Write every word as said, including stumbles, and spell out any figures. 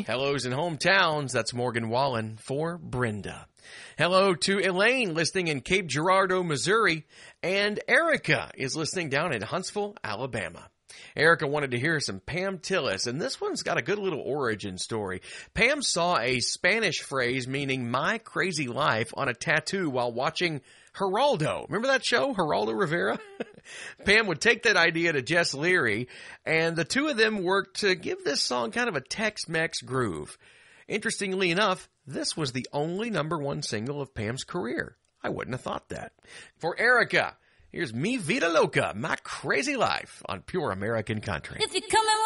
me. Hellos in hometowns. That's Morgan Wallen for Brenda. Hello to Elaine listening in Cape Girardeau, Missouri. And Erica is listening down in Huntsville, Alabama. Erica wanted to hear some Pam Tillis, and this one's got a good little origin story. Pam saw a Spanish phrase meaning my crazy life on a tattoo while watching Geraldo. Remember that show, Geraldo Rivera? Pam would take that idea to Jess Leary, and the two of them worked to give this song kind of a Tex-Mex groove. Interestingly enough, this was the only number one single of Pam's career. I wouldn't have thought that. For Erica, here's Mi Vida Loca, My Crazy Life on Pure American Country. If you're coming